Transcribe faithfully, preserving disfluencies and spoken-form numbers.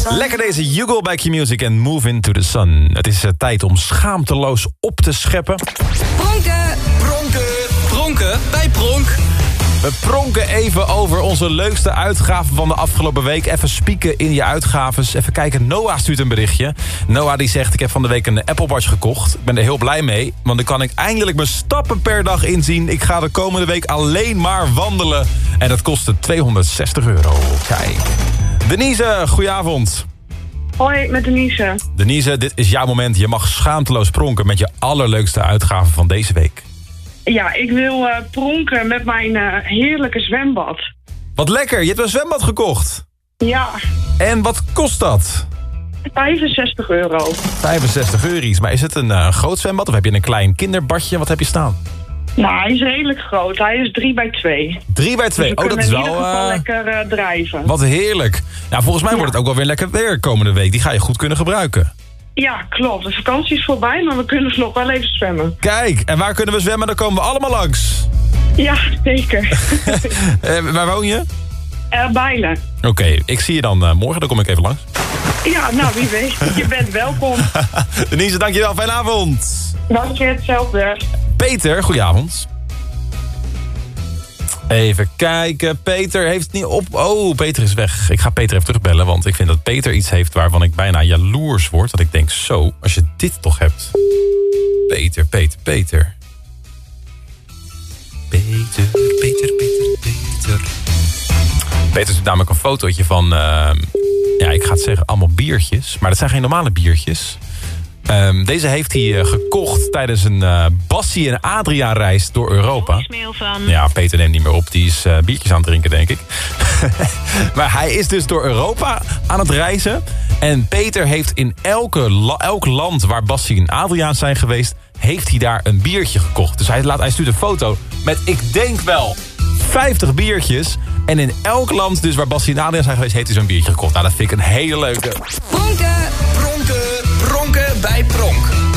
Lekker deze Hugo bij Q-Music en Move Into the Sun. Het is uh, tijd om schaamteloos op te scheppen. Pronken, pronken, pronken bij Pronk. We pronken even over onze leukste uitgaven van de afgelopen week. Even spieken in je uitgaves. Even kijken, Noah stuurt een berichtje. Noah die zegt, ik heb van de week een Apple Watch gekocht. Ik ben er heel blij mee, want dan kan ik eindelijk mijn stappen per dag inzien. Ik ga de komende week alleen maar wandelen. En dat kostte tweehonderdzestig euro. Kijk. Denise, goedenavond. Hoi, met Denise. Denise, dit is jouw moment. Je mag schaamteloos pronken met je allerleukste uitgave van deze week. Ja, ik wil uh, pronken met mijn uh, heerlijke zwembad. Wat lekker, je hebt een zwembad gekocht. Ja. En wat kost dat? vijfenzestig euro. vijfenzestig euro's. Maar is het een uh, groot zwembad of heb je een klein kinderbadje? Wat heb je staan? Nou, hij is redelijk groot. Hij is drie bij twee. drie bij twee. Dus oh, dat is wel... in ieder geval uh, lekker uh, drijven. Wat heerlijk. Nou, volgens mij ja. wordt het ook wel weer lekker weer komende week. Die ga je goed kunnen gebruiken. Ja, klopt. De vakantie is voorbij, maar we kunnen nog wel even zwemmen. Kijk, en waar kunnen we zwemmen? Dan komen we allemaal langs. Ja, zeker. uh, waar woon je? Uh, Bijlen. Oké, okay, ik zie je dan uh, morgen. Dan kom ik even langs. Ja, nou wie weet. Je bent welkom. Denise, dankjewel. Fijne avond. Dank je, hetzelfde. Peter, goedenavond. Even kijken. Peter heeft het niet op... Oh, Peter is weg. Ik ga Peter even terugbellen, want ik vind dat Peter iets heeft waarvan ik bijna jaloers word. Dat ik denk, zo, als je dit toch hebt. Peter, Peter, Peter. Peter, Peter, Peter, Peter. Peter doet namelijk een fotootje van... Uh, ja, ik ga het zeggen, allemaal biertjes. Maar dat zijn geen normale biertjes. Um, deze heeft hij uh, gekocht tijdens een uh, Bassie en Adriaan reis door Europa. Van... Ja, Peter neemt niet meer op. Die is uh, biertjes aan het drinken, denk ik. Maar hij is dus door Europa aan het reizen. En Peter heeft in elke la- elk land waar Bassie en Adriaan zijn geweest... heeft hij daar een biertje gekocht. Dus hij, laat, hij stuurt een foto met, ik denk wel, vijftig biertjes. En in elk land dus waar Bassie en Adriaan zijn geweest... heeft hij zo'n biertje gekocht. Nou, dat vind ik een hele leuke. Pronken, pronken, pronken bij Pronk.